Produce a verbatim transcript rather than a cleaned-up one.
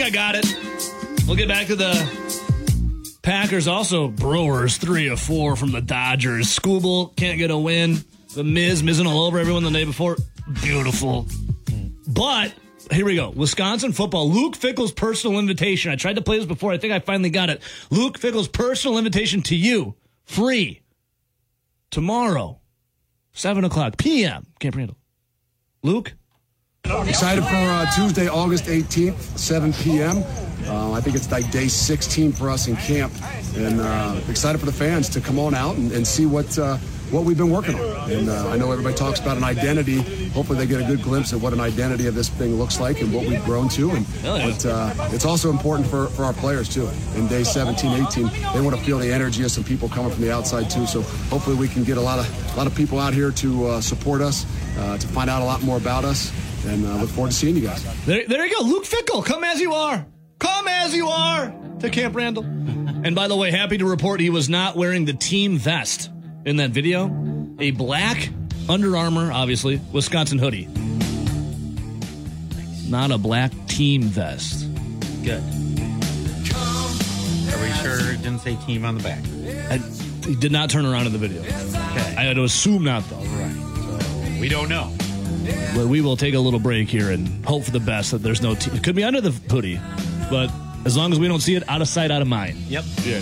I got it. We'll get back to the Packers. Also, Brewers, three of four from the Dodgers. Skubal can't get a win. The Miz, mizzing all over everyone the day before. Beautiful. But, here we go. Wisconsin football. Luke Fickell's personal invitation. I tried to play this before. I think I finally got it. Luke Fickell's personal invitation to you. Free. Tomorrow. seven o'clock p.m. Camp Randall. Luke? Excited for uh, Tuesday, August eighteenth, seven p.m. Uh, I think it's like day sixteen for us in camp. And uh, excited for the fans to come on out and, and see what uh, what we've been working on. And uh, I know everybody talks about an identity. Hopefully they get a good glimpse at what an identity of this thing looks like and what we've grown to. And yeah. But uh, it's also important for, for our players, too. In day seventeen, eighteen, they want to feel the energy of some people coming from the outside, too. So hopefully we can get a lot of, a lot of people out here to uh, support us, uh, to find out a lot more about us. And uh, look forward to seeing you guys. There, there you go. Luke Fickell, come as you are. Come as you are to Camp Randall. And by the way, happy to report he was not wearing the team vest in that video. A black Under Armour, obviously, Wisconsin hoodie. Not a black team vest. Good. Are we sure it didn't say team on the back? I, he did not turn around in the video. Okay. I had to assume not, though. Right. So we don't know. But we will take a little break here and hope for the best that there's no team. It could be under the hoodie, but as long as we don't see it, out of sight, out of mind. Yep. Yeah.